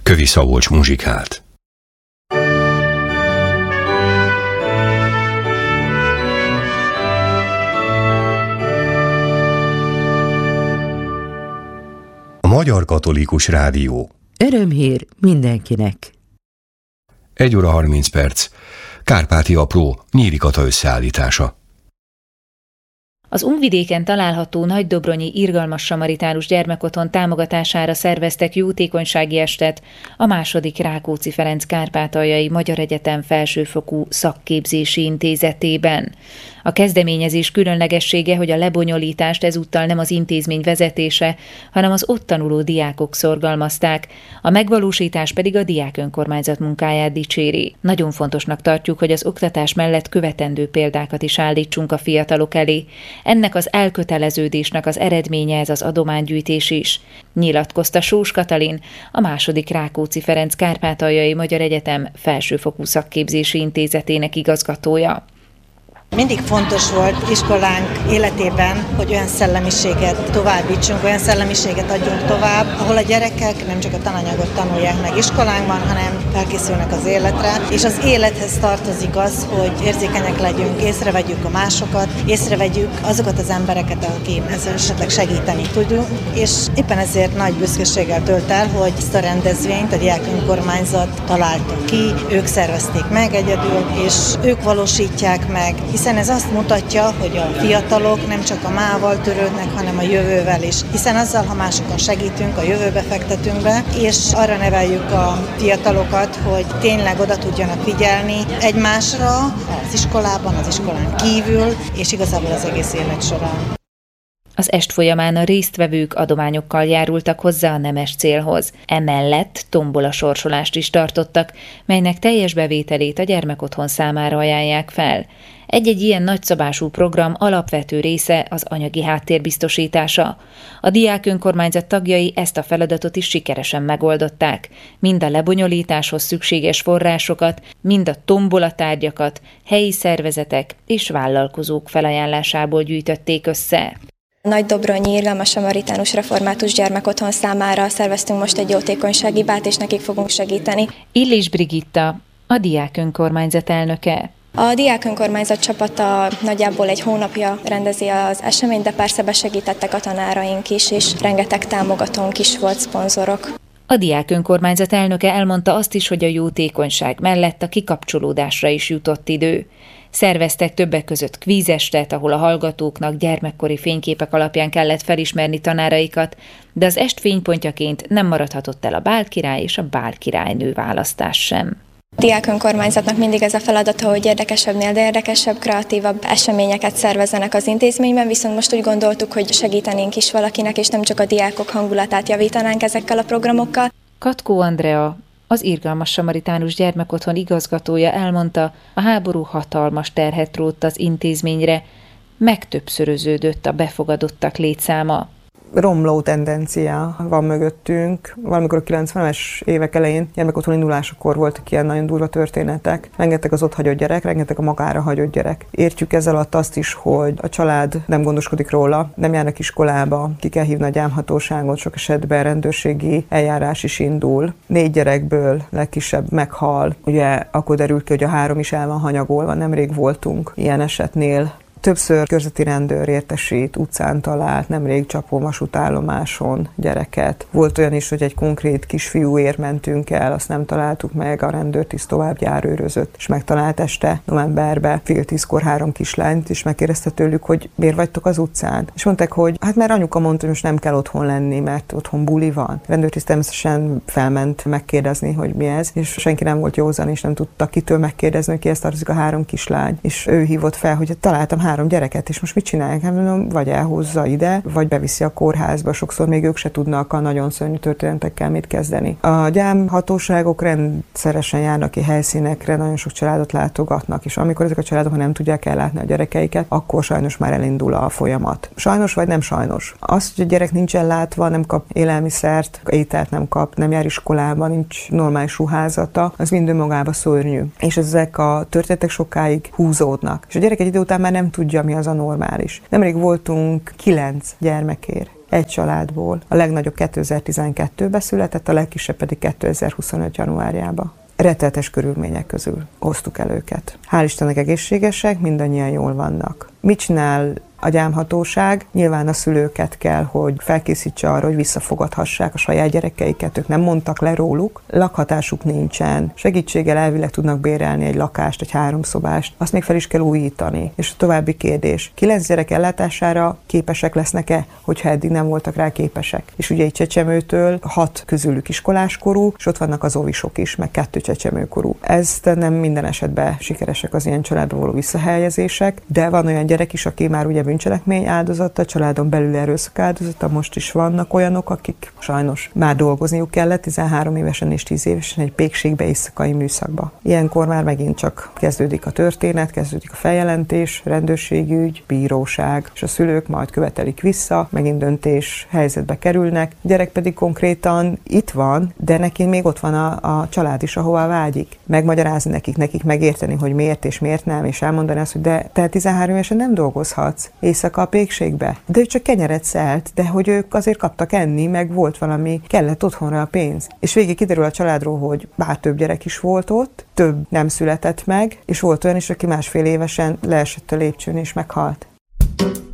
Kövi Szabolcs muzsikált. A Magyar Katolikus Rádió. Örömhír mindenkinek. 1 óra 30 perc. Kárpáti Apró, Nyíri Kata összeállítása. Az Unvidéken található Nagydobronyi Irgalmas Samaritánus Gyermekotthon támogatására szerveztek jótékonysági estet a II. Rákóczi Ferenc Kárpátaljai Magyar Egyetem Felsőfokú Szakképzési Intézetében. A kezdeményezés különlegessége, hogy a lebonyolítást ezúttal nem az intézmény vezetése, hanem az ott tanuló diákok szorgalmazták, a megvalósítás pedig a diák önkormányzat munkáját dicséri. Nagyon fontosnak tartjuk, hogy az oktatás mellett követendő példákat is állítsunk a fiatalok elé. Ennek az elköteleződésnek az eredménye ez az adománygyűjtés is, nyilatkozta Sós Katalin, a II. Rákóczi Ferenc Kárpátaljai Magyar Egyetem Felsőfokú Szakképzési Intézetének igazgatója. Mindig fontos volt iskolánk életében, hogy olyan szellemiséget továbbítsunk, olyan szellemiséget adjunk tovább, ahol a gyerekek nem csak a tananyagot tanulják meg iskolánkban, hanem felkészülnek az életre, és az élethez tartozik az, hogy érzékenyek legyünk, észrevegyük a másokat, észrevegyük azokat az embereket, akik ezzel esetleg segíteni tudunk, és éppen ezért nagy büszkeséggel tölt el, hogy ezt a rendezvényt a diák önkormányzat találta ki, ők szervezték meg egyedül, és ők valósítják meg, hiszen ez azt mutatja, hogy a fiatalok nem csak a mával törődnek, hanem a jövővel is. Hiszen azzal, ha másokon segítünk, a jövőbe fektetünk be, és arra neveljük a fiatalokat, hogy tényleg oda tudjanak figyelni egymásra az iskolában, az iskolán kívül, és igazából az egész élet során. Az est folyamán a résztvevők adományokkal járultak hozzá a nemes célhoz. Emellett tombola sorsolást is tartottak, melynek teljes bevételét a gyermekotthon számára ajánlják fel. Egy-egy ilyen nagyszabású program alapvető része az anyagi háttér biztosítása. A diák önkormányzat tagjai ezt a feladatot is sikeresen megoldották. Mind a lebonyolításhoz szükséges forrásokat, mind a tombolatárgyakat helyi szervezetek és vállalkozók felajánlásából gyűjtötték össze. Nagydobronyi Irgalmas Samaritánus Református Gyermekotthon számára szerveztünk most egy jótékonysági bát, és nekik fogunk segíteni. Illés Brigitta, a diák önkormányzat elnöke. A diák önkormányzat csapata nagyjából egy hónapja rendezi az eseményt, de persze besegítettek a tanáraink is, és rengeteg támogatónk is volt, szponzorok. A diák önkormányzat elnöke elmondta azt is, hogy a jótékonyság mellett a kikapcsolódásra is jutott idő. Szerveztek többek között kvízestet, ahol a hallgatóknak gyermekkori fényképek alapján kellett felismerni tanáraikat, de az est fénypontjaként nem maradhatott el a bálkirály és a bálkirálynő választás sem. A diák önkormányzatnak mindig ez a feladata, hogy érdekesebbnél, de érdekesebb, kreatívabb eseményeket szervezzenek az intézményben, viszont most úgy gondoltuk, hogy segítenénk is valakinek, és nem csak a diákok hangulatát javítanánk ezekkel a programokkal. Katkó Andrea, az Irgalmas Samaritánus Gyermekotthon igazgatója elmondta, a háború hatalmas terhet rótt az intézményre, megtöbbszöröződött a befogadottak létszáma. Romló tendencia van mögöttünk. Valamikor a 90-es évek elején gyermekotthoni indulásakor voltak ilyen nagyon durva történetek. Rengeteg az ott hagyott gyerek, rengeteg a magára hagyott gyerek. Értjük ezzel alatt azt is, hogy a család nem gondoskodik róla, nem járnak iskolába, ki kell hívni a gyámhatóságot, sok esetben rendőrségi eljárás is indul. 4 gyerekből legkisebb meghal. Ugye akkor derült ki, hogy a 3 is el van hanyagolva, nemrég voltunk ilyen esetnél. Többször körzeti rendőr értesít, utcán talált, nemrég Csapon vasútállomáson gyereket. Volt olyan is, hogy egy konkrét kisfiúért mentünk el, azt nem találtuk meg, a rendőrtiszt tovább járőrözött, és megtalált este novemberben 9:30-kor 3 kislányt, és megkérdezte tőlük, hogy miért vagytok az utcán. És mondták, hogy hát mert anyuka mondta, hogy most nem kell otthon lenni, mert otthon buli van. A rendőrtiszt természetesen felment megkérdezni, hogy mi ez, és senki nem volt józan, és nem tudta kitől megkérdezni, hogy kihez tartozik a 3 kislány. És ő hívott fel, hogy találtam 3 gyereket, és most mit csinálják? Hát mondom, vagy elhozza ide, vagy beviszi a kórházba. Sokszor még ők se tudnak a nagyon szörnyű történetekkel mit kezdeni. A gyámhatóságok rendszeresen járnak ki helyszínekre, nagyon sok családot látogatnak, és amikor ezek a családok nem tudják ellátni a gyerekeiket, akkor sajnos már elindul a folyamat. Sajnos vagy nem sajnos. Az, hogy a gyerek nincs ellátva, nem kap élelmiszert, ételt nem kap, nem jár iskolába, nincs normális ruházata, az mind önmagába szörnyű. És ezek a történetek sokáig húzódnak. És a gyerek egy idő után már nem tudja, mi az a normális. Nemrég voltunk 9 gyermekért. egy családból. A legnagyobb 2012-ben született, a legkisebb pedig 2025. januárjában. Rettenetes körülmények közül hoztuk el őket. Hál' Istennek egészségesek, mindannyian jól vannak. Mit csinál a gyámhatóság? Nyilván a szülőket kell, hogy felkészítse arra, hogy visszafogadhassák a saját gyerekeiket, ők nem mondtak le róluk, lakhatásuk nincsen, segítséggel elvileg tudnak bérelni egy lakást, egy 3 szobást, azt még fel is kell újítani. És a további kérdés, 9 gyerek ellátására képesek lesznek-e, hogyha eddig nem voltak rá képesek? És ugye egy Csecsemőtől 6 közülük iskoláskorú, és ott vannak az óvisok is, meg 2 csecsemőkorú. Ez nem minden esetben sikeresek az ilyen családba való visszahelyezések, de van olyan gyerek is, aki már ugye bűncselekmény áldozata, családon belül erőszak áldozata, most is vannak olyanok, akik sajnos már dolgozniuk kellett 13 évesen és 10 évesen egy pékségbe, éjszakai műszakba. Ilyenkor már megint csak kezdődik a történet, kezdődik a feljelentés, rendőrségügy, bíróság, és a szülők majd követelik vissza, megint döntés helyzetbe kerülnek, a gyerek pedig konkrétan itt van, de neki még ott van a család is, ahová vágyik. Megmagyarázni nekik megérteni, hogy miért és miért nem, és elmondani azt, hogy de te 13 évesen nem dolgozhatsz éjszaka a pékségbe. De ő csak kenyeret szelt, de hogy ők azért kaptak enni, meg volt valami, kellett otthonra a pénz. És végig kiderül a családról, hogy bár több gyerek is volt ott, több nem született meg, és volt olyan is, aki 1,5 évesen leesett a lépcsőn és meghalt.